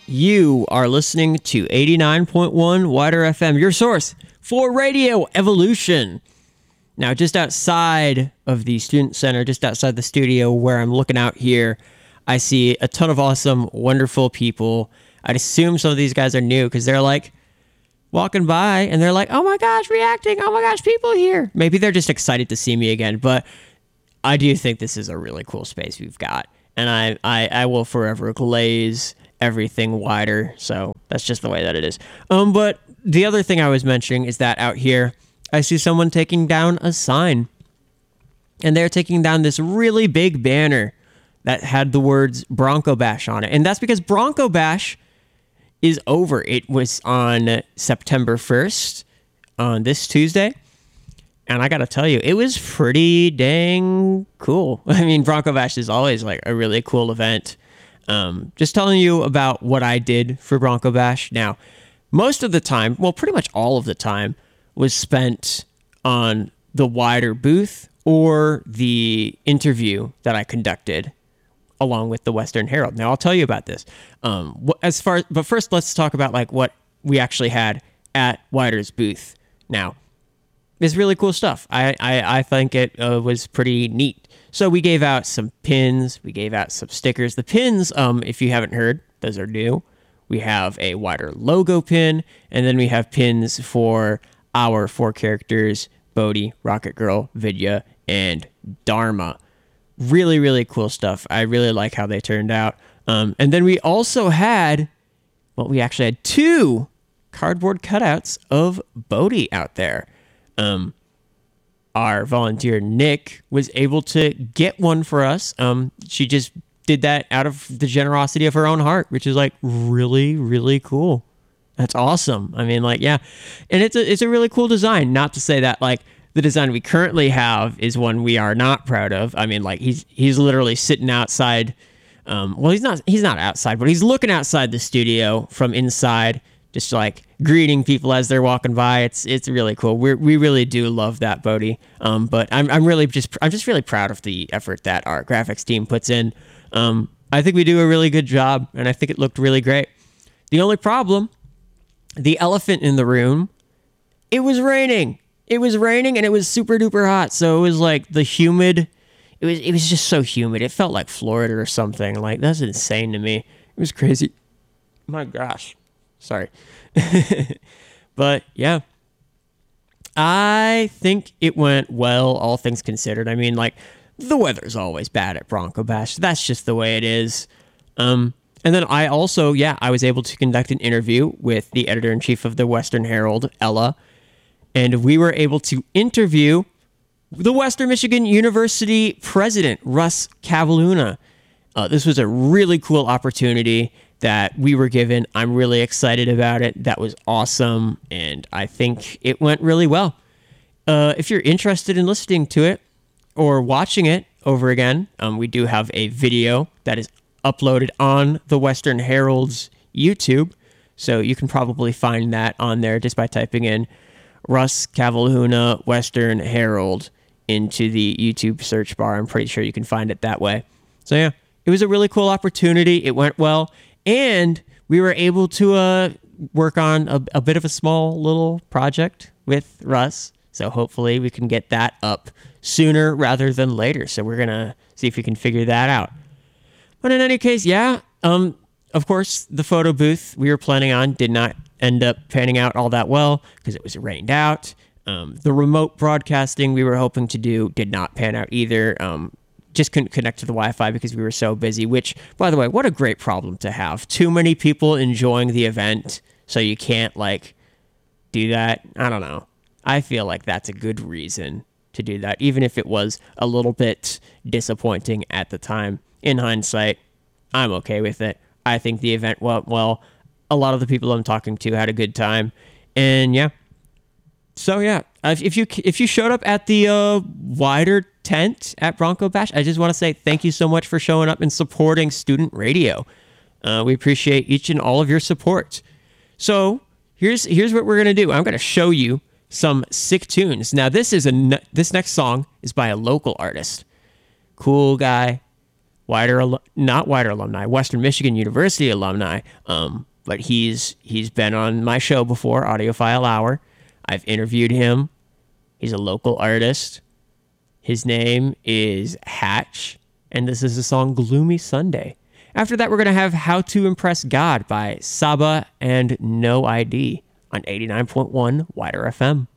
You are listening to 89.1 Wider FM, your source for radio evolution. Now, just outside of the student center, just outside the studio where I'm looking out here, I see a ton of awesome, wonderful people. I'd assume some of these guys are new because they're like walking by and they're like, oh my gosh, reacting. Oh my gosh, people here. Maybe they're just excited to see me again, but I do think this is a really cool space we've got. And I will forever glaze everything wider. So that's just the way that it is. But the other thing I was mentioning is that out here, I see someone taking down a sign. And they're taking down this really big banner that had the words Bronco Bash on it. And that's because Bronco Bash is over. It was on September 1st, on this Tuesday. And I got to tell you, it was pretty dang cool. I mean, Bronco Bash is always like a really cool event. Just telling you about what I did for Bronco Bash. Now, most of the time, well, pretty much all of the time was spent on the wider booth or the interview that I conducted along with the Western Herald. Now, I'll tell you about this. But first, let's talk about like what we actually had at Wider's booth. Now, it's really cool stuff. I think it was pretty neat. So we gave out some pins. We gave out some stickers. The pins, if you haven't heard, those are new. We have a Wider logo pin, and then we have pins for our 4 characters, Bodhi, Rocket Girl, Vidya, and Dharma. Really, really cool stuff. I really like how they turned out. And then we also had, we actually had 2 cardboard cutouts of Bodhi out there. Our volunteer Nick was able to get one for us. She just did that out of the generosity of her own heart, which is like really, really cool. That's awesome. I mean, like, yeah. And it's a really cool design. Not to say that like the design we currently have is one we are not proud of. I mean, like he's literally sitting outside. He's not outside, but he's looking outside the studio from inside, just like greeting people as they're walking by. It's really cool. We really do love that Bodhi. But I'm just really proud of the effort that our graphics team puts in. I think we do a really good job, and I think it looked really great. The only problem, the elephant in the room, it was raining. It was raining and it was super duper hot. So it was like the humid. It was just so humid. It felt like Florida or something. Like, that's insane to me. It was crazy. My gosh. Sorry. But yeah, I think it went well, all things considered. I mean, like, the weather's always bad at Bronco Bash. That's just the way it is. And then I also, I was able to conduct an interview with the editor-in-chief of the Western Herald, Ella, and we were able to interview the Western Michigan University president, Russ Cavalluna. This was a really cool opportunity that we were given. I'm really excited about it. That was awesome, and I think it went really well. If you're interested in listening to it or watching it over again, we do have a video that is uploaded on the Western Herald's YouTube, so you can probably find that on there just by typing in Russ Cavalluna Western Herald into the YouTube search bar. I'm pretty sure you can find it that way. So yeah, it was a really cool opportunity. It went well. And we were able to work on a bit of a small little project with Russ. So hopefully we can get that up sooner rather than later. So we're going to see if we can figure that out. But in any case, of course, the photo booth we were planning on did not end up panning out all that well because it was rained out. The remote broadcasting we were hoping to do did not pan out either. Just couldn't connect to the Wi-Fi because we were so busy, which, by the way, what a great problem to have. Too many people enjoying the event, so you can't, like, do that. I don't know. I feel like that's a good reason to do that, even if it was a little bit disappointing at the time. In hindsight, I'm okay with it. I think the event went well. A lot of the people I'm talking to had a good time, and yeah. So yeah, if you showed up at the wider tent at Bronco Bash, I just want to say thank you so much for showing up and supporting student radio. We appreciate each and all of your support. So here's what we're gonna do. I'm gonna show you some sick tunes. Now this next song is by a local artist, cool guy, not Wider alumni, Western Michigan University alumni. But he's been on my show before, Audiophile Hour. I've interviewed him. He's a local artist. His name is Hatch, and this is the song Gloomy Sunday. After that, we're going to have How to Impress God by Saba and No ID on 89.1 Wider FM.